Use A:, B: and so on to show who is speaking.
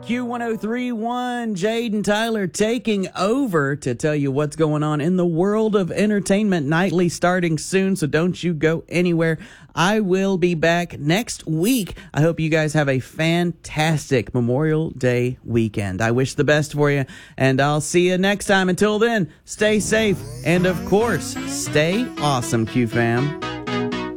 A: Q1031, Jade and Tyler taking over to tell you what's going on in the world of entertainment nightly starting soon, so don't you go anywhere. I will be back next week. I hope you guys have a fantastic Memorial Day weekend. I wish the best for you, and I'll see you next time. Until then, stay safe, and of course, stay awesome, Q fam.